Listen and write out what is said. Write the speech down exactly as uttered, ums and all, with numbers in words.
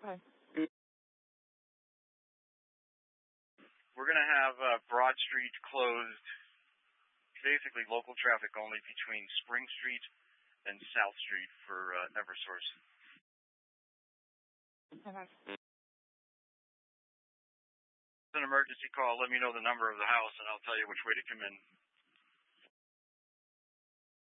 Okay. We're going to have uh, Broad Street closed, basically local traffic only between Spring Street and South Street for uh, Eversource. Okay. It's an emergency call. Let me know the number of the house, and I'll tell you which way to come in.